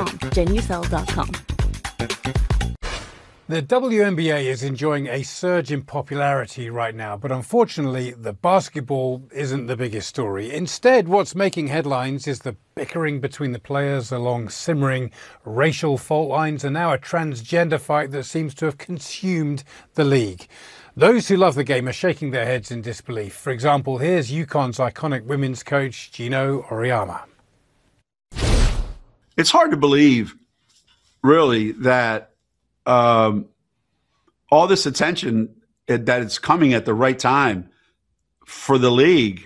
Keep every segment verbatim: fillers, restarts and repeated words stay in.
com. jen ucell dot com. The W N B A is enjoying a surge in popularity right now, but unfortunately, the basketball isn't the biggest story. Instead, what's making headlines is the bickering between the players along simmering racial fault lines and now a transgender fight that seems to have consumed the league. Those who love the game are shaking their heads in disbelief. For example, here's UConn's iconic women's coach, Geno Auriemma. It's hard to believe, really, that Um, all this attention that it's coming at the right time for the league,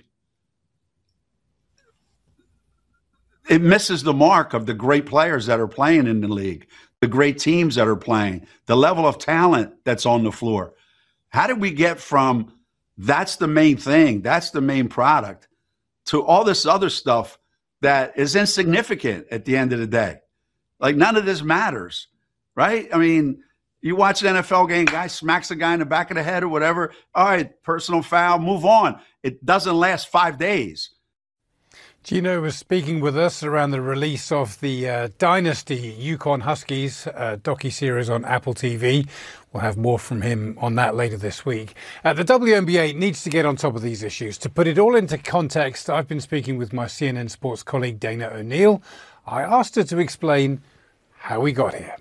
it misses the mark of the great players that are playing in the league, the great teams that are playing, the level of talent that's on the floor. How did we get from that's the main thing, that's the main product, to all this other stuff that is insignificant at the end of the day? Like, none of this matters. Right? I mean, you watch an N F L game, guy smacks a guy in the back of the head or whatever. All right, personal foul, move on. It doesn't last five days. Geno was speaking with us around the release of the uh, Dynasty UConn Huskies uh, docuseries on Apple T V. We'll have more from him on that later this week. Uh, the W N B A needs to get on top of these issues. To put it all into context, I've been speaking with my C N N Sports colleague Dana O'Neill. I asked her to explain how we got here.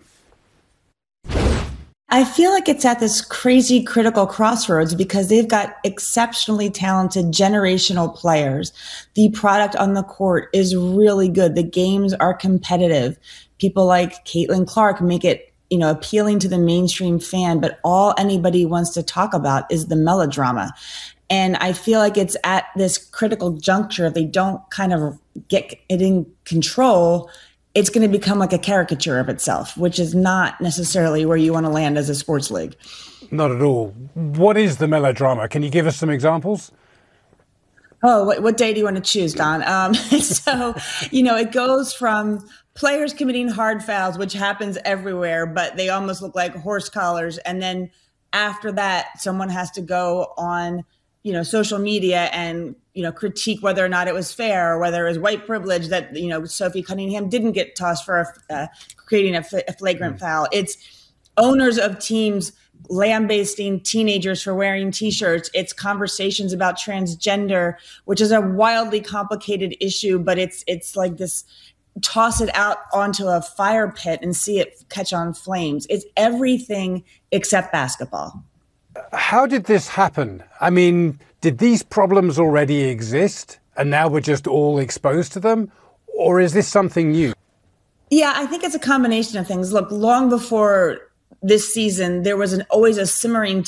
I feel like it's at this crazy critical crossroads because they've got exceptionally talented generational players. The product on the court is really good. The games are competitive. People like Caitlin Clark make it, you know, appealing to the mainstream fan, but all anybody wants to talk about is the melodrama. And I feel like it's at this critical juncture. If they don't kind of get it in control, it's going to become like a caricature of itself, which is not necessarily where you want to land as a sports league. Not at all. What is the melodrama? Can you give us some examples? Oh, what, what day do you want to choose, Don? Um, so, you know, it goes from players committing hard fouls, which happens everywhere, but they almost look like horse collars. And then after that, someone has to go on, you know, social media and, you know, critique whether or not it was fair or whether it was white privilege that, you know, Sophie Cunningham didn't get tossed for a, uh, creating a, a flagrant mm. foul. It's owners of teams lambasting teenagers for wearing T-shirts. It's conversations about transgender, which is a wildly complicated issue, but it's it's like this toss it out onto a fire pit and see it catch on flames. It's everything except basketball. How did this happen? I mean, did these problems already exist and now we're just all exposed to them? Or is this something new? Yeah, I think it's a combination of things. Look, long before this season, there was an, always a simmering